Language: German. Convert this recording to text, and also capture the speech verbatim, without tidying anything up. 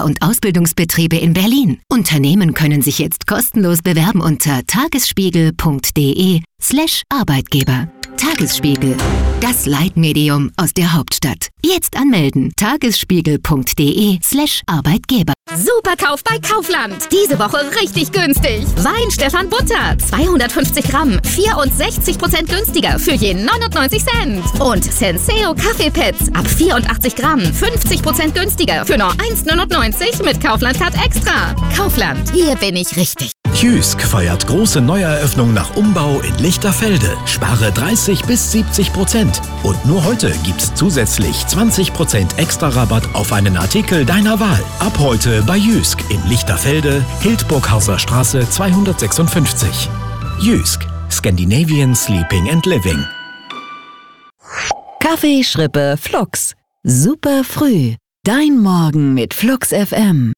und Ausbildungsbetriebe in Berlin. Unternehmen können sich jetzt kostenlos bewerben unter tagesspiegel.de slash Arbeitgeber. Tagesspiegel, das Leitmedium aus der Hauptstadt. Jetzt anmelden. tagesspiegel.de slash Arbeitgeber. Superkauf bei Kaufland. Diese Woche richtig günstig. Wein Stefan Butter, zweihundertfünfzig Gramm, vierundsechzig Prozent günstiger für je neunundneunzig Cent. Und Senseo Kaffeepads ab vierundachtzig Gramm, fünfzig Prozent günstiger für nur eins neunundneunzig mit Kaufland Card Extra. Kaufland, hier bin ich richtig. Jysk feiert große Neueröffnung nach Umbau in Lichterfelde. Spare dreißig bis siebzig Prozent. Und nur heute gibt's zusätzlich zwanzig Prozent extra Rabatt auf einen Artikel deiner Wahl. Ab heute bei Jysk in Lichterfelde, Hildburghauser Straße zweihundertsechsundfünfzig. Jysk, Scandinavian Sleeping and Living. Kaffee, Schrippe, Flux. Super früh. Dein Morgen mit Flux F M.